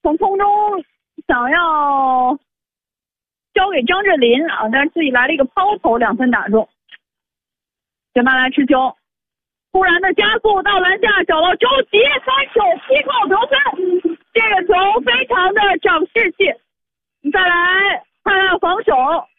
从空中想要交给张镇麟啊，但是自己来了一个抛投，2分打中。简单来持球，突然的加速到篮下，找到周琦，3手劈扣得分。这个球非常的长士气。再来看看防守。